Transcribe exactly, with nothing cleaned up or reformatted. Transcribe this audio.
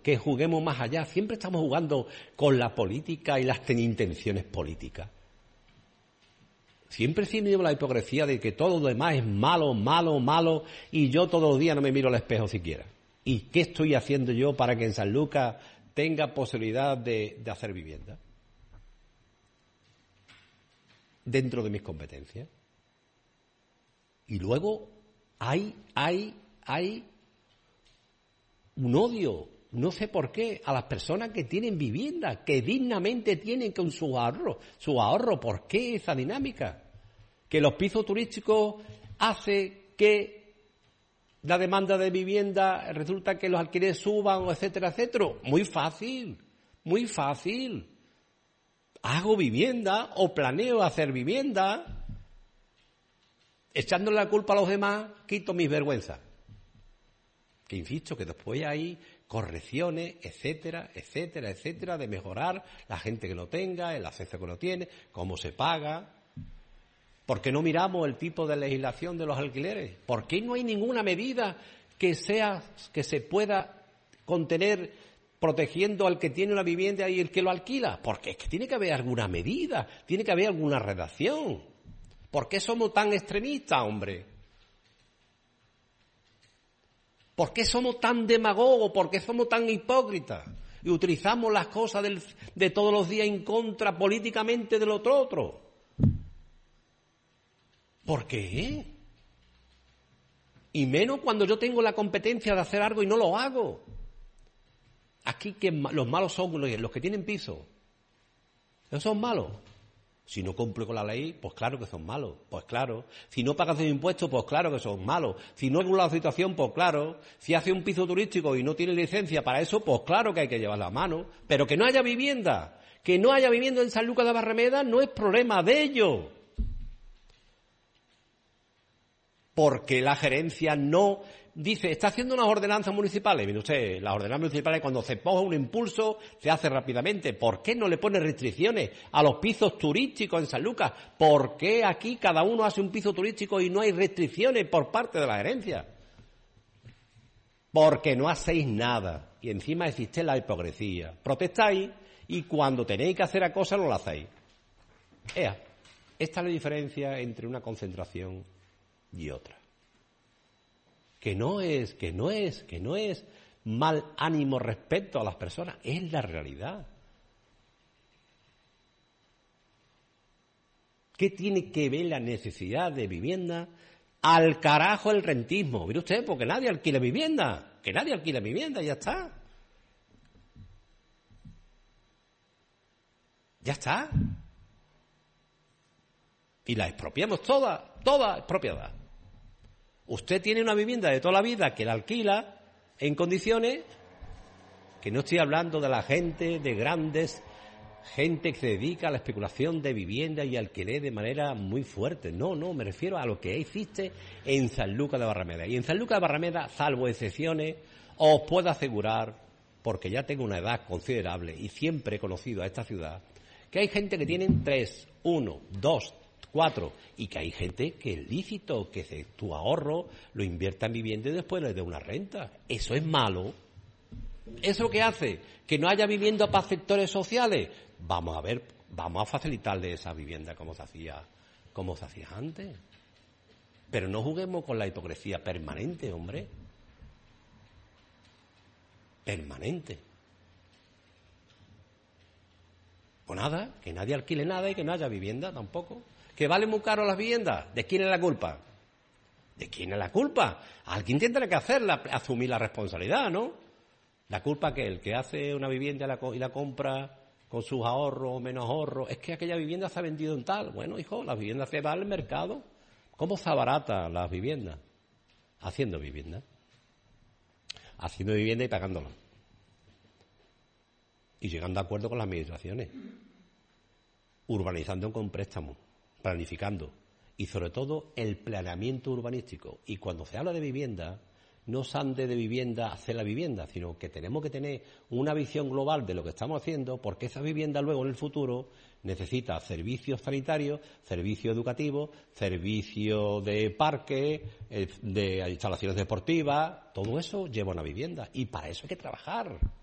que juguemos más allá. Siempre estamos jugando con la política y las intenciones políticas. Siempre tenemos la hipocresía de que todo lo demás es malo, malo, malo, y yo todos los días no me miro al espejo siquiera. ¿Y qué estoy haciendo yo para que en Sanlúcar tenga posibilidad de, de hacer vivienda? Dentro de mis competencias. Y luego hay, hay, hay un odio, no sé por qué, a las personas que tienen vivienda, que dignamente tienen con su ahorro, su ahorro. ¿Por qué esa dinámica? Que los pisos turísticos hace que la demanda de vivienda resulta que los alquileres suban, etcétera, etcétera. Muy fácil, muy fácil. Hago vivienda o planeo hacer vivienda. Echándole la culpa a los demás, quito mis vergüenzas. Que insisto, que después hay correcciones, etcétera, etcétera, etcétera, de mejorar la gente que no tenga, el acceso que no tiene, cómo se paga. ¿Por qué no miramos el tipo de legislación de los alquileres? ¿Por qué no hay ninguna medida que sea, que se pueda contener protegiendo al que tiene una vivienda y el que lo alquila? Porque es que tiene que haber alguna medida, tiene que haber alguna redacción. ¿Por qué somos tan extremistas, hombre? ¿Por qué somos tan demagogos? ¿Por qué somos tan hipócritas? Y utilizamos las cosas del, de todos los días en contra políticamente del otro otro. ¿Por qué? Y menos cuando yo tengo la competencia de hacer algo y no lo hago. Aquí que los malos son los que tienen piso. Esos son malos. Si no cumple con la ley, pues claro que son malos, pues claro. Si no pagas sus impuestos, pues claro que son malos. Si no regula la situación, pues claro. Si hace un piso turístico y no tiene licencia para eso, pues claro que hay que llevarla a mano. Pero que no haya vivienda, que no haya vivienda en Sanlúcar de Barrameda no es problema de ellos. Porque la gerencia no dice, está haciendo unas ordenanzas municipales. Mire usted, las ordenanzas municipales cuando se ponga un impulso se hace rápidamente. ¿Por qué no le pone restricciones a los pisos turísticos en Sanlúcar? ¿Por qué aquí cada uno hace un piso turístico y no hay restricciones por parte de la gerencia? Porque no hacéis nada y encima existe la hipocresía. Protestáis y cuando tenéis que hacer la cosa no la hacéis. Ea, esta es la diferencia entre una concentración y otra. Que no es, que no es, que no es mal ánimo respecto a las personas, es la realidad. ¿Qué tiene que ver la necesidad de vivienda? Al carajo el rentismo. Mire usted, porque nadie alquila vivienda, que nadie alquila vivienda, ya está. Ya está. Y la expropiamos toda, toda expropiada. Usted tiene una vivienda de toda la vida que la alquila en condiciones que no estoy hablando de la gente de grandes, gente que se dedica a la especulación de vivienda y alquiler de manera muy fuerte. No, no, me refiero a lo que existe en Sanlúcar de Barrameda. Y en Sanlúcar de Barrameda, salvo excepciones, os puedo asegurar, porque ya tengo una edad considerable y siempre he conocido a esta ciudad, que hay gente que tienen tres, uno, dos, cuatro, y que hay gente que es lícito, que se, tu ahorro lo invierta en vivienda y después le dé una renta. Eso es malo. ¿Eso qué hace? ¿Que no haya vivienda para sectores sociales? Vamos a ver, vamos a facilitarle esa vivienda como se hacía, como se hacía antes. Pero no juguemos con la hipocresía permanente, hombre. Permanente. Pues nada, que nadie alquile nada y que no haya vivienda tampoco. ¿Que vale muy caro las viviendas? ¿De quién es la culpa? ¿De quién es la culpa? Alguien tendrá que hacerla, asumir la responsabilidad, ¿no? La culpa que el que hace una vivienda y la compra con sus ahorros o menos ahorros, es que aquella vivienda se ha vendido en tal. Bueno, hijo, las viviendas se van al mercado. ¿Cómo se abarata las viviendas? Haciendo vivienda. Haciendo vivienda y pagándola. Y llegando a acuerdo con las administraciones. Urbanizando con préstamos. Planificando. Y sobre todo el planeamiento urbanístico. Y cuando se habla de vivienda, no se ande de vivienda hacer la vivienda, sino que tenemos que tener una visión global de lo que estamos haciendo, porque esa vivienda luego en el futuro necesita servicios sanitarios, servicios educativos, servicios de parque, de instalaciones deportivas. Todo eso lleva una vivienda. Y para eso hay que trabajar.